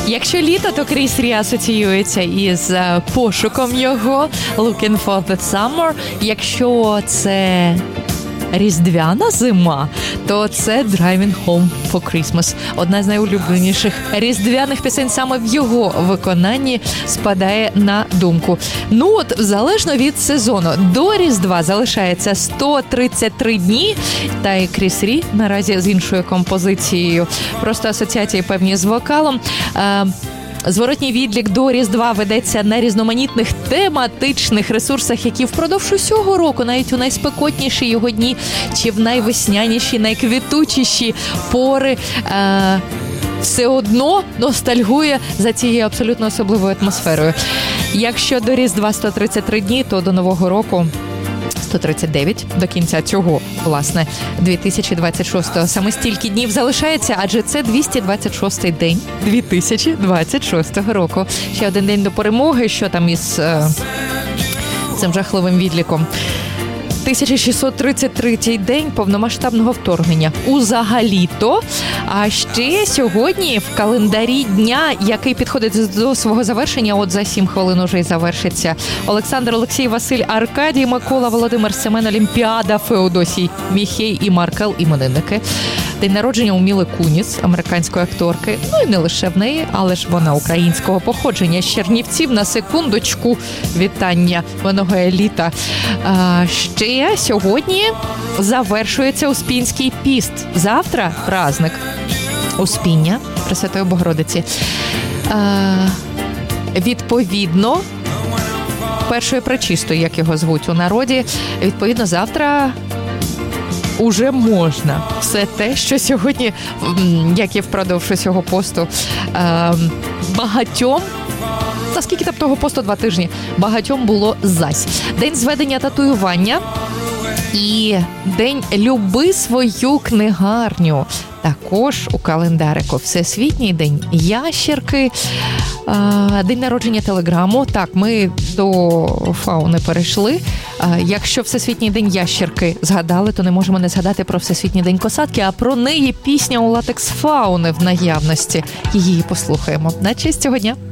Якщо літо, то Кріс Рі асоціюється із пошуком його, Looking for the Summer. Якщо це різдвяна зима, то це Driving Home for Christmas. Одна з найулюбленіших різдвяних пісень саме в його виконанні спадає на думку. Ну от, залежно від сезону, до Різдва залишається 133 дні, та і Кріс Рі наразі з іншою композицією. Просто асоціації певні з вокалом. Зворотній відлік до Різдва ведеться на різноманітних тематичних ресурсах, які впродовж усього року, навіть у найспекотніші його дні, чи в найвесняніші, найквітучіші пори, все одно ностальгує за цією абсолютно особливою атмосферою. Якщо до Різдва 133 дні, то до Нового року 139 до кінця цього, власне, 2026-го. Саме стільки днів залишається, адже це 226-й день 2026 року. Ще один день до перемоги, що там із цим жахливим відліком. 1633-й день повномасштабного вторгнення. Узагалі-то, а ще сьогодні в календарі дня, який підходить до свого завершення, от за 7 хвилин уже й завершиться, Олександр, Олексій, Василь, Аркадій, Микола, Володимир, Семен, Олімпіада, Феодосій, Міхей і Маркел – іменинники. День народження у Міли Куніс, американської акторки. Ну і не лише в неї, але ж вона українського походження з Чернівців. На секундочку, вітання винного еліта. Ще сьогодні завершується Успінський піст. Завтра праздник Успіння Пресвятої Богородиці. Відповідно, першої пречистої, як його звуть у народі, відповідно, завтра уже можна все те, що сьогодні, як і впродовж усього посту, багатьом, та скільки там того посту 2 тижні, багатьом було зась. День зведення татуювання і день «Люби свою книгарню». Також у календарику Всесвітній день ящерки, день народження телеграму. Так, ми до фауни перейшли. Якщо Всесвітній день ящерки згадали, то не можемо не згадати про Всесвітній день косатки, а про неї пісня у латекс фауни в наявності. Її послухаємо на честь цього дня.